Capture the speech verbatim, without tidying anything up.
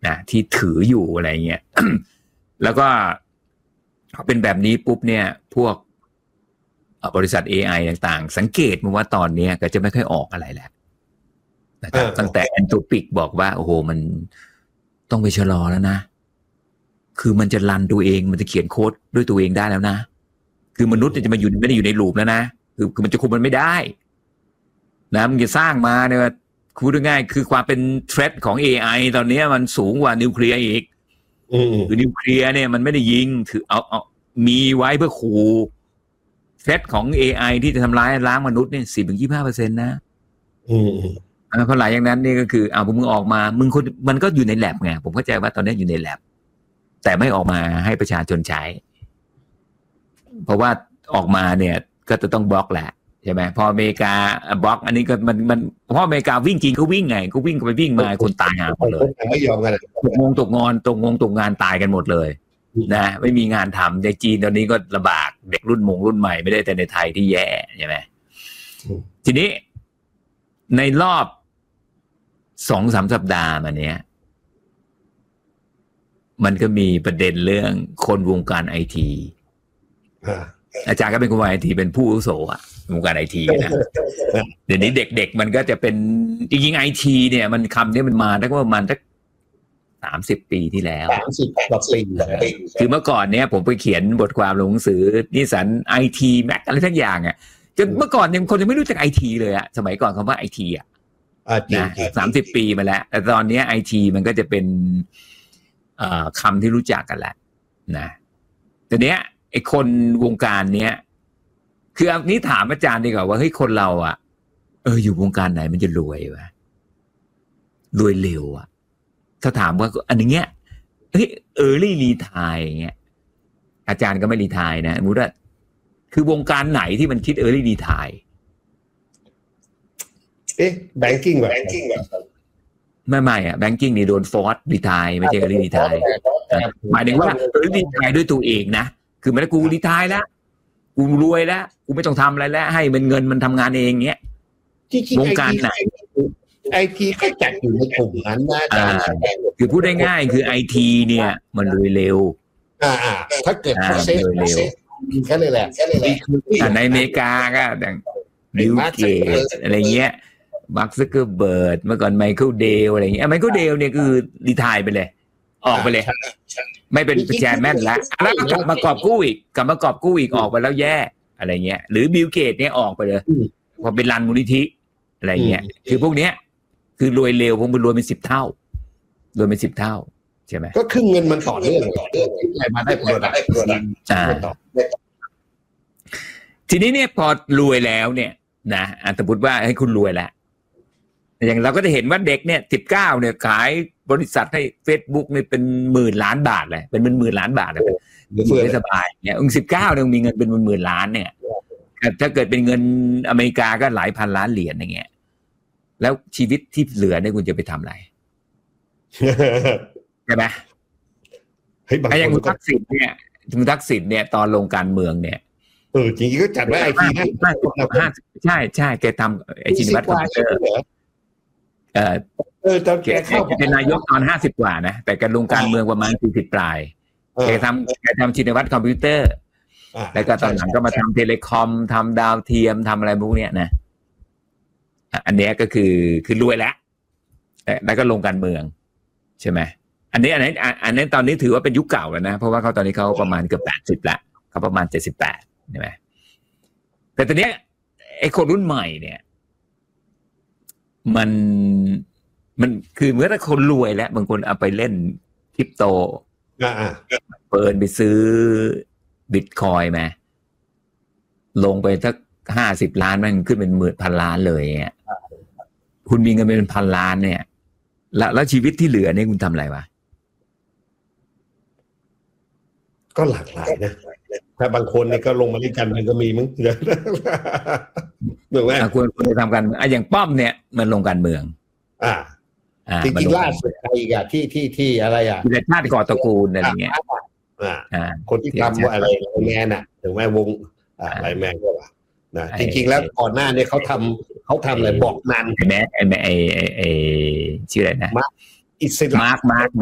นะที่ถืออยู่อะไรเงี้ย แล้วก็เป็นแบบนี้ปุ๊บเนี่ยพวกบริษัท เอ ไอ ต่างๆสังเกตมาว่าตอนนี้ก็จะไม่ค่อยออกอะไรแล้วนะครับตั้งแต่ Anthropic บอกว่าโอ้โหมันต้องไปชะลอแล้วนะคือมันจะรันตัวเองมันจะเขียนโค้ดด้วยตัวเองได้แล้วนะคือมนุษย์จะมาอยู่ไม่ได้อยู่ในลูปแล้วนะคือคือมันจะคุมมันไม่ได้นะมันจะสร้างมาเนี่ยพูดง่ายๆคือความเป็นเทรดของ เอ ไอ ตอนนี้มันสูงกว่านิวเคลียร์อีกคือนิวเคลียร์เนี่ยมันไม่ได้ยิงถือเอาเอามีไว้เพื่อขู่เทรดของ เอ ไอ ที่จะทำร้ายล้างมนุษย์เนี่ยสิบถึงยี่สิบห้าเปอร์เซ็นต์นะอืมเพราะหลายอย่างนั้นนี่ก็คือเอามึงออกมามึงคนมันก็อยู่ในแลบไงผมเข้าใจว่าตอนนี้อยู่ในแลบแต่ไม่ออกมาให้ประชาชนใช้เพราะว่าออกมาเนี่ยก็จะต้องบล็อกแหละใช่ไหมพออเมริกาบล็อกอันนี้ก็มันมันเพราะอเมริกาวิ่งจริงก็วิ่งไงก็วิ่งไปวิ่งมาคนตายหาหมดเลยไม่ยอมกันตกงงตกงอนตกงงตกงานตายกันหมดเลยนะไม่มีงานทำในจีนตอนนี้ก็ลำบากเด็กรุ่นมงรุ่นใหม่ไม่ได้แต่ในไทยที่แย่ใช่ไหมทีนี้ในรอบสองสามสัปดาห์มาเนี้ยมันก็มีประเด็นเรื่องคนวงการไอทีอาจารย์ก็เป็นคนวงการไอทีเป็นผู้อาวุโสอะวงการไอทีนะเดี๋ยวนี้เด็กๆมันก็จะเป็นจริงๆไอทีเนี่ยมันคำนี้มันมาตั้งแต่ประมาณสักสามสิบปีที่แล้วสามสิบกว่าปีคือเมื่อก่อนเนี้ยผมไปเขียนบทความลงหนังสือนิสสันไอทีแม็กอะไรทั้งอย่างอ่ะจนเมื่อก่อนยังคนยังไม่รู้จักไอทีเลยอะสมัยก่อนคำว่าไอทีอ่ะนะสามสิบปีมาแล้วแต่ตอนนี้ไอทีมันก็จะเป็นคำที่รู้จักกันแหละนะแต่เนี้ยไอคนวงการเนี้ยคืออันนี้ถามอาจารย์ดีกว่าว่าเฮ้ยคนเราอ่ะเอออยู่วงการไหนมันจะรวยวะรวยเร็วอ่ะถ้าถามว่าอันนี้เงี้ยเฮ้ยเออรี่รีไทร์เงี้ยอาจารย์ก็ไม่รีไทร์นะสมมุติว่าคือวงการไหนที่มันคิดเออรี่รีไทร์เอ๊ะแบงกิ้งแบบแบงกิ้งแบบไม่ไม่อะแบงกิ้งนี่โดนฟอร์สรีไทร์ไม่ใช่เออรี่รีไทร์หมายถึงว่าเออรี่รีไทร์ด้วยตัวเองนะคือไม่ได้กูรีไทร์แล้วกูรวยแล้วกูไม่ต้องทำอะไรแล้วให้มันเงินมันทำงานเองเงี้ยวงการไหนไอทีก็จัดอยู่ในกลุ่มนั้นนะอาจารย์คือพูดได้ง่ายคือไอทีเนี่ยมันรวยเร็วอ่าถ้าเกิด process เร็วแค่เลยแหละแค่เลยแหละในอเมริกาก็อย่างบิลเกตอะไรเงี้ยมาร์คซักเกอร์เบิร์ดเมื่อก่อนไมเคิลเดลอะไรเงี้ยไมเคิลเดลเนี่ยคือรีไทร์ไปเลยออกไปเลยไม่เป็นแชร์แมนแล้วแล้วกลับมากอบกู้อีกกลับมากอบกู้อีกออกไปแล้วแย่อะไรเงี้ยหรือบิลเกตเนี่ยออกไปเลยพอเป็นรันมูลนิธิอะไรเงี้ยคือพวกเนี้ยคือรวยเร็วพวกมันรวยเป็นสิบเท่ารวยเป็นสิบเท่าใช่ไหมก็คือเงินมันต่อเนื่องต่อเนื่องใครมาได้ผลได้ผลอ่าทีนี้เนี่ยพอรวยแล้วเนี่ยนะสมมติว่าให้คุณรวยแล้วอย่างเราก็จะเห็นว่าเด็กเนี่ยสิบเก้าเนี่ยขายบริษัทให้ Facebook เนี่ยเป็นหมื่นล้านบาทเลยเป็นหมื่นล้านบาทเลยอยู่ได้สบายเนี่ยองค์สิบเก้าเนี่ยมีเงินเป็นหมื่นล้านเนี่ยถ้าเกิดเป็นเงินอเมริกาก็หลายพันล้านเหรียญอย่างเงี้ยแล้วชีวิตที่เหลือเนี่ยคุณจะไปทำอะไรใช่ไหมไอ้อย่างคุณทักษิณเนี่ยคุณทักษิณเนี่ยตอนลงการเมืองเนี่ยเออจริงๆก็จัดไว้ไอทีนะใช่ใช่แกทำไอชินวัตรคอมพิวเตอร์เออเออตอนแกเข้าเป็นนายกตอนห้าสิบกว่านะแต่แกลงการเมืองประมาณสี่สิบปลายแกทำแกทำชินวัตรคอมพิวเตอร์แล้วก็ตอนหลังก็มาทำเทเลคอมทำดาวเทียมทำอะไรพวกเนี้ยนะอันนี้ก็คือคือรวยแล้วแล้วก็ลงการเมืองใช่ไหมอันนี้อันนี้อันนี้ตอนนี้ถือว่าเป็นยุคเก่าแล้วนะเพราะว่าเขาตอนนี้เขาประมาณเกือบแปดสิบละเขาประมาณเจ็ดสิบแปดใช่ไหมแต่ตอนนี้ไอ้คนรุ่นใหม่เนี่ยมันมันคือเมื่อถ้าคนรวยแล้วบางคนเอาไปเล่นคริปโตเปิดไปซื้อบิตคอยน์มาลงไปสักห้าสิบล้านมันขึ้นเป็นหมื่นพันล้านเลยเงี้ยคุณมีเงินเป็นพันล้านเนี่ยแล้วแล้วชีวิตที่เหลือเนี่ยคุณทำอะไรวะก็หลากหลายนะถ้าบางคนเนี่ยก็ลงมาด้วยกันมันก็มีมั้งถูกไหมควรควรจะทำกันอ่ะอย่างป้อมเนี่ยมันลงการเมืองอ่าจริงๆล่าสุดใครอีกอะที่ที่ที่อะไรอ่ะที่ชาติก่อตระกูลอะไรเงี้ยอ่าคนที่ทำอะไรไลแมนอ่ะถึงแม้วงอ่าไลแมนก็ว่านะจริงๆแล้วก่อนหน้าเนี่ยเขาทำเขาทำอะไรบอกนันไอ้แม่ไอ้แม่ไอ้ไอ้ชื่ออะไรนะมาร์คอิสลามมาร์คมาร์ค